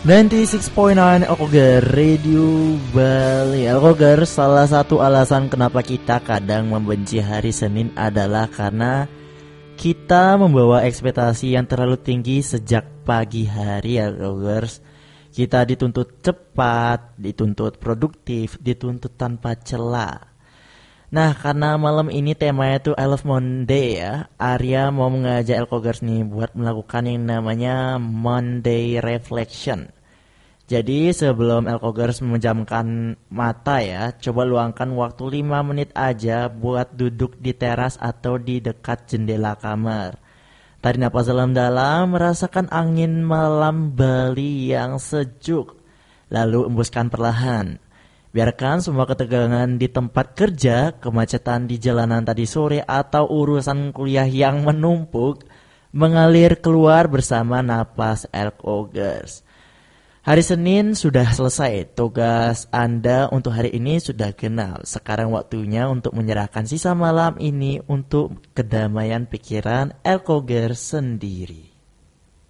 96.9 Alkogar Radio Bali. Alkogar, salah satu alasan kenapa kita kadang membenci hari Senin adalah karena kita membawa ekspektasi yang terlalu tinggi sejak pagi hari. Alkogers, kita dituntut cepat, dituntut produktif, dituntut tanpa celah. Nah, karena malam ini temanya tuh I Love Monday ya, Arya mau mengajak Elkogers nih buat melakukan yang namanya Monday Reflection. Jadi sebelum Elkogers memejamkan mata ya, coba luangkan waktu 5 menit aja buat duduk di teras atau di dekat jendela kamar. Tarik napas dalam-dalam, merasakan angin malam Bali yang sejuk. Lalu embuskan perlahan. Biarkan semua ketegangan di tempat kerja, kemacetan di jalanan tadi sore, atau urusan kuliah yang menumpuk mengalir keluar bersama napas Elkogers. Hari Senin sudah selesai, tugas Anda untuk hari ini sudah kenal. Sekarang waktunya untuk menyerahkan sisa malam ini untuk kedamaian pikiran Elkogers sendiri.